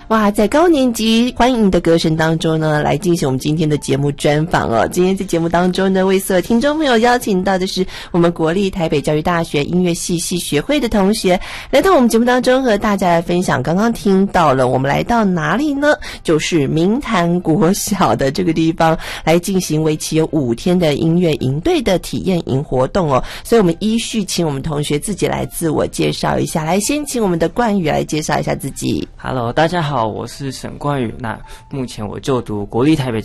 哇，在高年级欢迎的歌声当中呢，来进行我们今天的节目专访哦。今天在节目当中呢，为所有听众朋友邀请到的是我们国立台北教育大学音乐系系学会的同学，来到我们节目当中和大家来分享。刚刚听到了，我们来到哪里呢？就是明潭国小的这个地方，来进行为期有5天的音乐营队的体验营活动哦。所以我们依序请我们同学自己来自我介绍一下，来先请我们的冠宇来介绍一下自己。 Hello， 大家好，我是沈冠宇。那目前我就读国立台北